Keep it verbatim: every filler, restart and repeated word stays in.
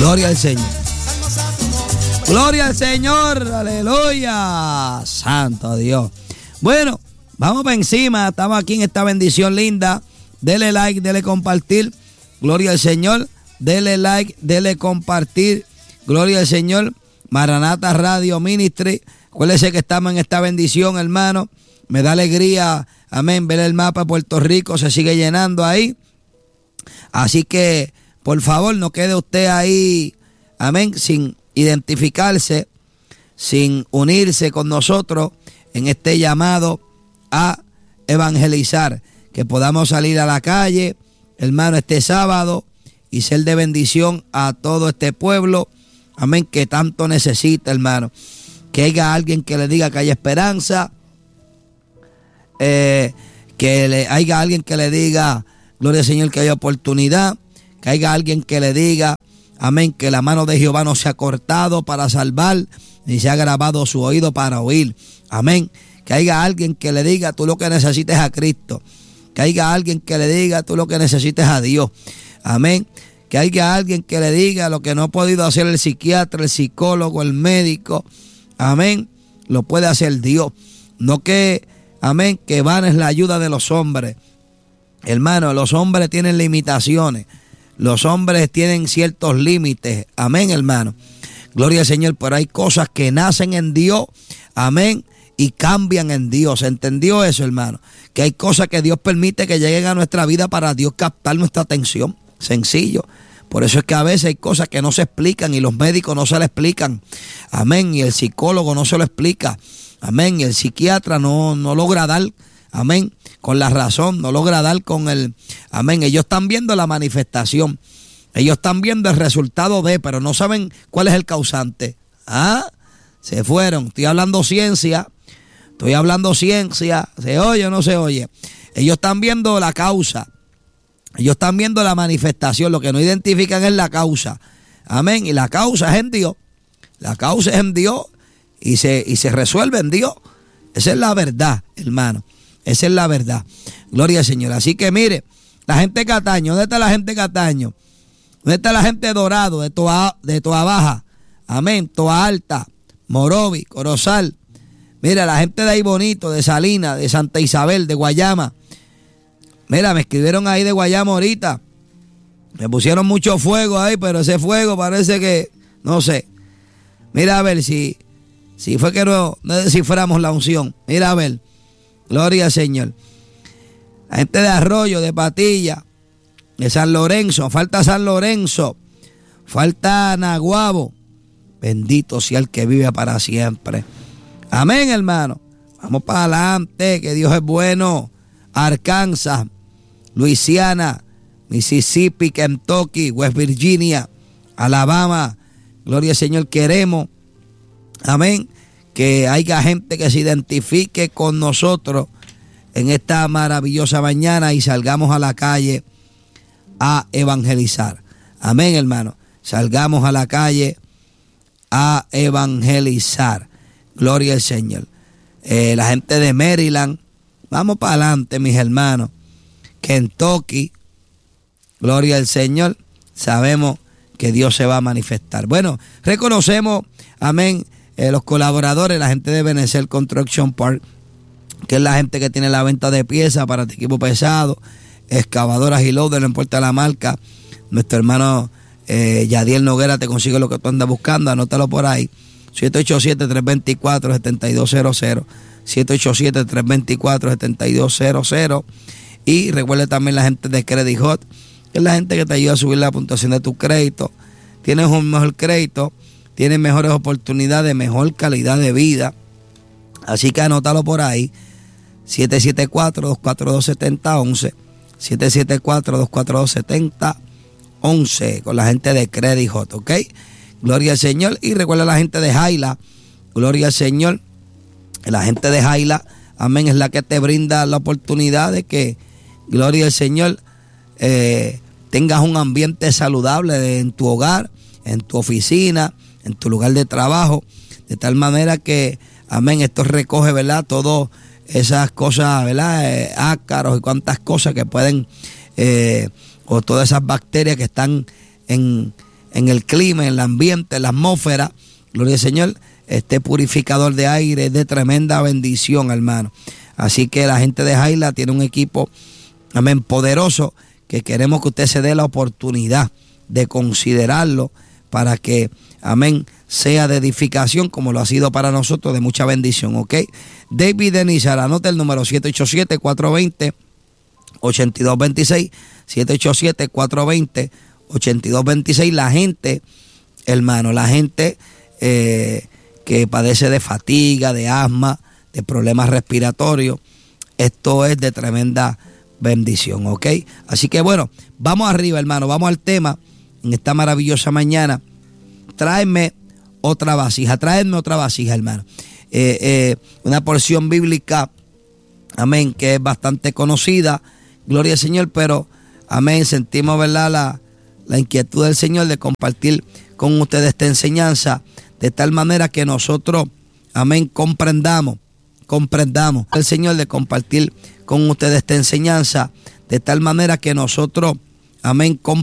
Gloria al Señor. Gloria al Señor. Aleluya. Santo Dios. Bueno, vamos para encima. Estamos aquí en esta bendición linda. Dele like, dele compartir. Gloria al Señor. Dele like, dele compartir. Gloria al Señor. Maranata Radio Ministry. Acuérdese que estamos en esta bendición, hermano. Me da alegría, amén, ver el mapa de Puerto Rico. Se sigue llenando ahí. Así que, por favor, no quede usted ahí, amén, sin identificarse, sin unirse con nosotros en este llamado a evangelizar. Que podamos salir a la calle, hermano, este sábado y ser de bendición a todo este pueblo, amén, que tanto necesita, hermano. Que haya alguien que le diga que hay esperanza, eh, que le, haya alguien que le diga, gloria al Señor, que hay oportunidad, que haya alguien que le diga, amén, que la mano de Jehová no se ha cortado para salvar, ni se ha grabado su oído para oír, amén. Que haya alguien que le diga, tú lo que necesites a Cristo. Que haya alguien que le diga, tú lo que necesites a Dios, amén. Que haya alguien que le diga lo que no ha podido hacer el psiquiatra, el psicólogo, el médico, amén, lo puede hacer Dios. No que, amén, que vana es la ayuda de los hombres. Hermano, los hombres tienen limitaciones. Los hombres tienen ciertos límites. Amén, hermano. Gloria al Señor. Pero hay cosas que nacen en Dios. Amén. Y cambian en Dios. ¿Entendió eso, hermano? Que hay cosas que Dios permite que lleguen a nuestra vida para Dios captar nuestra atención. Sencillo. Por eso es que a veces hay cosas que no se explican y los médicos no se le explican. Amén. Y el psicólogo no se lo explica. Amén. Y el psiquiatra no, no logra dar, amén, con la razón, no logra dar con el, amén. Ellos están viendo la manifestación. Ellos están viendo el resultado de, pero no saben cuál es el causante. Ah, se fueron. Estoy hablando ciencia. Estoy hablando ciencia. ¿Se oye o no se oye? Ellos están viendo la causa. Ellos están viendo la manifestación, lo que no identifican es la causa. Amén. Y la causa es en Dios. La causa es en Dios y se, y se resuelve en Dios. Esa es la verdad, hermano. Esa es la verdad. Gloria al Señor. Así que mire, la gente de Cataño, ¿dónde está la gente de Cataño? ¿Dónde está la gente de Dorado, de Toa, de Toa Baja? Amén. Toa Alta, Morovi, Corozal. Mira, la gente de ahí bonito, de Salinas, de Santa Isabel, de Guayama. Mira, me escribieron ahí de Guayama ahorita. Me pusieron mucho fuego ahí, pero ese fuego parece que, no sé. Mira a ver si, si fue que no, no desciframos la unción. Mira a ver. Gloria al Señor. La gente de Arroyo, de Patilla, de San Lorenzo. Falta San Lorenzo. Falta Naguabo. Bendito sea el que vive para siempre. Amén, hermano. Vamos para adelante, que Dios es bueno. Arkansas, Luisiana, Mississippi, Kentucky, West Virginia, Alabama. Gloria al Señor, queremos, amén, que haya gente que se identifique con nosotros en esta maravillosa mañana y salgamos a la calle a evangelizar. Amén, hermano. Salgamos a la calle a evangelizar. Gloria al Señor. Eh, la gente de Maryland, vamos para adelante, mis hermanos. Kentucky, gloria al Señor. Sabemos que Dios se va a manifestar. Bueno, reconocemos, amén, eh, los colaboradores, la gente de Benecer Construction Park, que es la gente que tiene la venta de piezas para tu equipo pesado, excavadoras y loader, no importa la marca. Nuestro hermano eh, Yadiel Noguera te consigue lo que tú andas buscando, anótalo por ahí. siete ocho siete, tres dos cuatro, siete dos cero cero. siete ocho siete, tres dos cuatro, siete dos cero cero. Y recuerde también la gente de Credit Hot, que es la gente que te ayuda a subir la puntuación de tu crédito. Tienes un mejor crédito, tienes mejores oportunidades, mejor calidad de vida. Así que anótalo por ahí. siete siete cuatro, dos cuatro dos, siete cero uno uno. siete siete cuatro, dos cuatro dos, siete cero uno uno. Con la gente de Credit Hot, ¿ok? Gloria al Señor. Y recuerda a la gente de Jaila. Gloria al Señor. La gente de Jaila, amén, es la que te brinda la oportunidad de que, gloria al Señor, eh, tengas un ambiente saludable en tu hogar, en tu oficina, en tu lugar de trabajo, de tal manera que, amén, esto recoge, ¿verdad?, todas esas cosas, ¿verdad?, eh, ácaros y cuantas cosas que pueden, eh, o todas esas bacterias que están en, en el clima, en el ambiente, en la atmósfera. Gloria al Señor. Este purificador de aire es de tremenda bendición, hermano. Así que la gente de Jaila tiene un equipo, amén, poderoso, que queremos que usted se dé la oportunidad de considerarlo para que, amén, sea de edificación como lo ha sido para nosotros, de mucha bendición, ¿ok? David Denizar, anota el número siete ocho siete, cuatro dos cero, ocho dos dos seis, siete ocho siete, cuatro dos cero, ocho dos dos seis. La gente, hermano, la gente eh, que padece de fatiga, de asma, de problemas respiratorios, esto es de tremenda bendición, ¿ok? Así que bueno, vamos arriba, hermano, vamos al tema en esta maravillosa mañana. Tráeme otra vasija, tráeme otra vasija, hermano. Eh, eh, una porción bíblica, amén, que es bastante conocida, gloria al Señor, pero, amén, sentimos, ¿verdad?, la, la inquietud del Señor de compartir con ustedes esta enseñanza, de tal manera que nosotros, amén, comprendamos, comprendamos el Señor de compartir con ustedes esta enseñanza, de tal manera que nosotros, amén, comprendamos.